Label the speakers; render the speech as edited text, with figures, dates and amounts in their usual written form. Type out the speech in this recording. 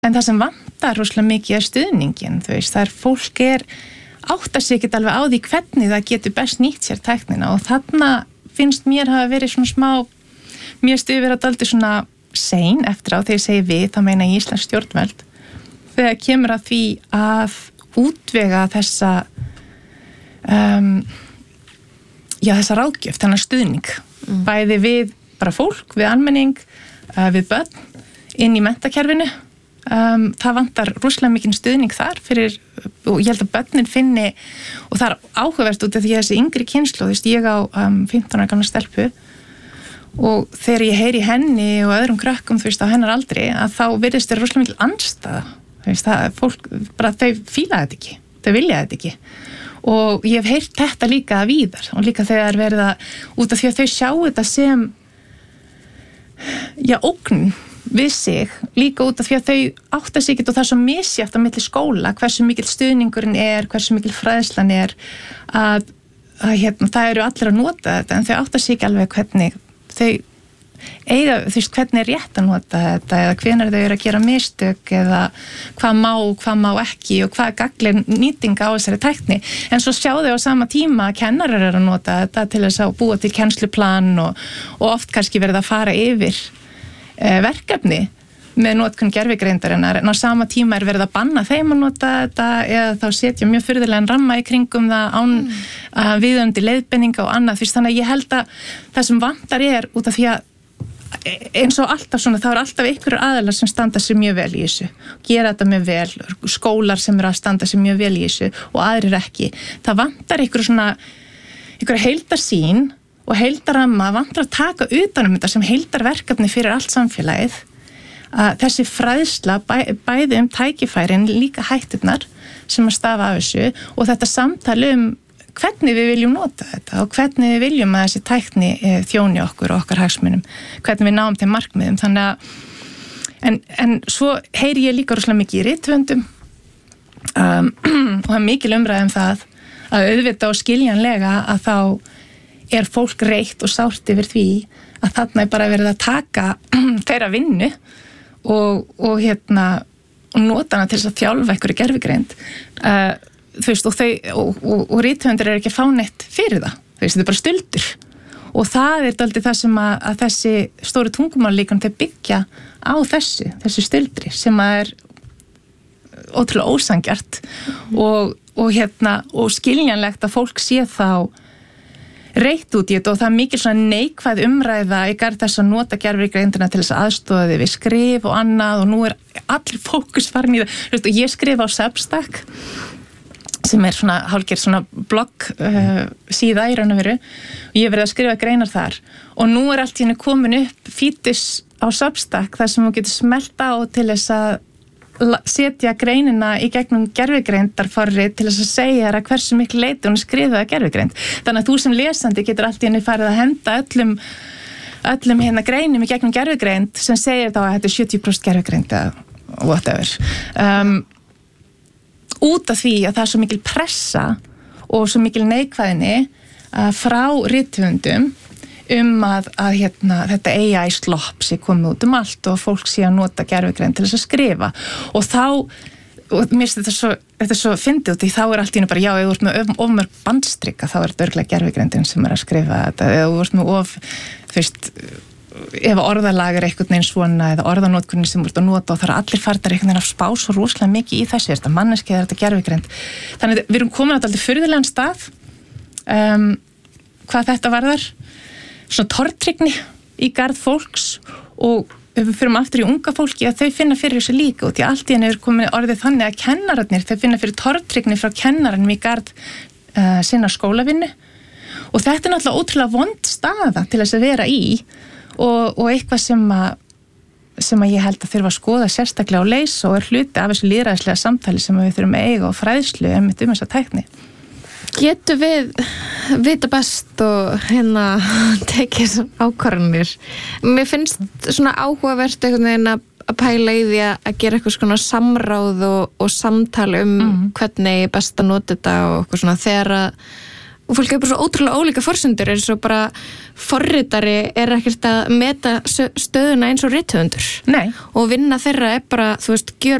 Speaker 1: En það sem vantar rosalega mikið stuðningin, þú veist, það fólk áttar sig ekki alveg á því hvernig það getur best nýtt sér tæknina og þarna finnst mér hafa verið svona smá, mér stuði verið dálítið svona sein eftir á þegar ég segi við, þá meina ég íslensk stjórnvöld, þegar kemur að því að útvega þessa þessa ráðgjöf, þennan stuðning, bæði við bara fólk, við almenning, við börn, inn í menntakerfinu. Það vantar rosalega mikinn stuðning þar fyrir, og ég held að börnin finni, og það áhugavert út af því að þessi yngri kynslóð, þú veist, ég á 15 ára gamla stelpu og þegar ég heyri henni og öðrum krökkum, þú veist, á hennar aldri, að þá virðist þér rosalega mikil andstæða, þú veist, það fólk, bara þau fíla þetta ekki, þau vilja þetta ekki og ég hef heyrt þetta líka víðar og líka þegar verða út af því að þau sjá þetta sem ógn við sig, líka út af því að þau átta sig ekkert og það svo misjafnt á milli skóla, hversu mikil stuðningurinn hversu mikil fræðslan að það eru allir að nota þetta en þau átta sig ekki alveg hvernig þau eiga, þú veist, hvernig rétt að nota þetta eða hvenær þau eru að gera mistök eða hvað má ekki og hvað gaglir nýtinga á þessari tækni en svo sjá þau á sama tíma að kennarar eru að nota þetta til þess að búa til kennsluplan og oft kannski verið að fara yfir verkefni með notkun gervigreindarinnar en á sama tíma verið að banna þeim að nota þetta eða þá setja mjög furðulegan ramma í kringum það án viðöndi leiðbenninga og annað, því þannig að ég held að það sem vantar út af því að eins og alltaf svona, þá alltaf einhverjur aðilar sem standa sér mjög vel í þessu gera þetta mjög vel, skólar sem að standa sér mjög vel í þessu og aðrir ekki það vantar einhverju heildarsýn og heildarramma vantar að taka utanum þetta sem heildarverkefni fyrir allt samfélagið að þessi fræðsla bæði tækifærin líka hætturnar sem að stafa af þessu og þetta samtali hvernig við viljum nota þetta og hvernig við viljum að þessi tækni þjóni okkur og okkar hagsmunum, hvernig við náum þeim markmiðum, þannig að en svo heyri ég líka rosalega mikið í rithöfundum og það mikil umræðum það að auðvitað og skiljanlega að þá fólk reitt og sárt yfir því að þarna bara verið að taka þeirra vinnu og nota hana til þess að þjálfa einhverju gervigreind þú veist, og rithöfundur ekki að fá neitt fyrir það, þú veist, þetta bara stuldur og það dálítið það sem að þessi stóru tungumálíkan þau byggja á þessu stuldri sem að ótrúlega ósangjart og skiljanlegt að fólk sé þá reitt út í þetta og það mikil svona neikvæð umræða í garð þess að nota gervigreindina til þess að aðstoða þig við skrif og annað og nú allir fókus farin í það, þú veist, og ég skrifa á Substack sem svona hálfgerð svona blogg síða í raun og veru og ég hef verið að skrifa greinar þar og nú allt í henni komin upp fítus á Substack þar sem þú getur smellt á til þess að setja greinina í gegnum gervigreindarforrið til þess að segja þér að hversu miklu leyti hún skrifaði gervigreind. Þannig að þú sem lesandi getur allt í henni farið að henda öllum greinum í gegnum gervigreind sem segir þá að þetta 70% gervigreind eða whatever. Út af því að það svo mikil pressa og svo mikil neikvæðni frá rithöfundum að þetta AI slopp sé komið út allt og fólk sé að nota gervigreind til þess að skrifa og þá, og mér finnst þetta svo fyndið út í þá allt í henni bara já, ef þú ert með ofmörg bandstrika þá þetta örugglega gervigreindin sem að skrifa þetta, ef þú ert með þú veist, ef orðalag einhvern veginn svona eða orðanotkunni sem þú ert að nota og það allir farnar einhvern veginn að spá svo rosalega mikið í þessu, þetta manneski eða þetta gervigreind, þannig að við erum komin á dálítið furðulegan stað hvað þetta varðar svona tortryggni í garð fólks og ef við fyrum aftur í unga fólki að þau finna fyrir þessu líka og því allt í henni komið orðið þannig að kennararnir þau finna fyrir tortryggni frá kennaranum í garð sinna skólavinnu og þetta náttúrulega ótrúlega vond staða til þess að vera í og eitthvað sem að ég held að þurfa að skoða sérstaklega og leysa og hluti af þessu lýðræðislega samtali sem við þurfum að eiga og fræðslu þessa tækni.
Speaker 2: Getum við vita best og tekið ákvarðanir? Mér finnst svona áhugavert einhvern veginn að pæla í því að gera eitthvað svona samráð og samtal hvernig best að nota þetta og eitthvað svona þegar og fólk er bara svo ótrúlega ólíka forsendur eins og bara forritari ekkert að meta stöðuna eins og rithöfundur
Speaker 1: Nei.
Speaker 2: og vinna þeirra bara, þú veist, gjör